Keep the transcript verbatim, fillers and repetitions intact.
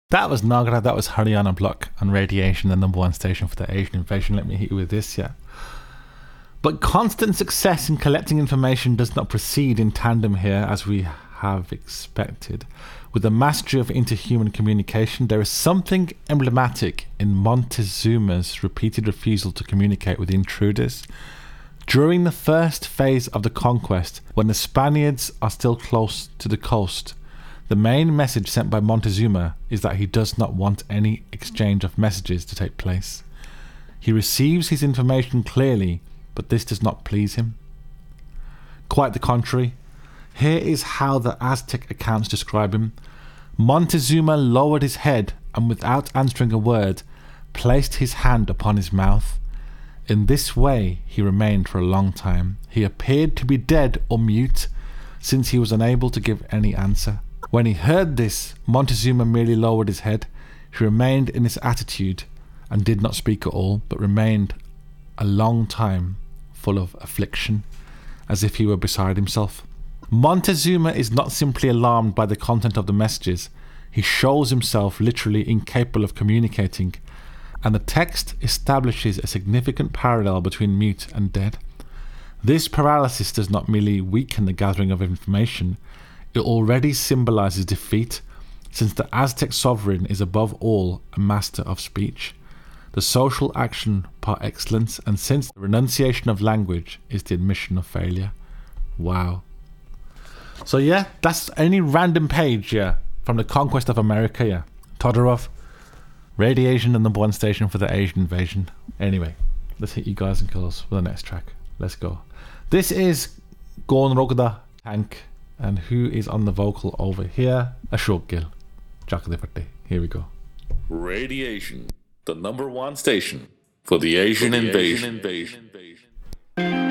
That was Nagra, that was Haryana Block on Radiation, the number one station for the Asian invasion. Let me hit you with this, yeah. But constant success in collecting information does not proceed in tandem here as we have expected. With the mastery of interhuman communication, there is something emblematic in Montezuma's repeated refusal to communicate with intruders. During the first phase of the conquest, when the Spaniards are still close to the coast, the main message sent by Montezuma is that he does not want any exchange of messages to take place. He receives his information clearly, but this does not please him. Quite the contrary. Here is how the Aztec accounts describe him. Montezuma lowered his head and, without answering a word, placed his hand upon his mouth. In this way he remained for a long time. He appeared to be dead or mute, since he was unable to give any answer. When he heard this, Montezuma merely lowered his head. He remained in this attitude and did not speak at all, but remained a long time full of affliction, as if he were beside himself. Montezuma is not simply alarmed by the content of the messages. He shows himself literally incapable of communicating, and the text establishes a significant parallel between mute and dead. This paralysis does not merely weaken the gathering of information, it already symbolizes defeat, since the Aztec sovereign is above all a master of speech, the social action par excellence, and since the renunciation of language is the admission of failure. Wow. So yeah, that's any random page, yeah, from the Conquest of America, yeah. Todorov, Radiation, the number one station for the Asian invasion. Anyway, let's hit you guys and girls with the next track. Let's go. This is Gorn Rogda Tank. And who is on the vocal over here? Ashok Gill. Chakadevarte. Here we go. Radiation, the number one station for the Asian, for the invasion. Asian invasion.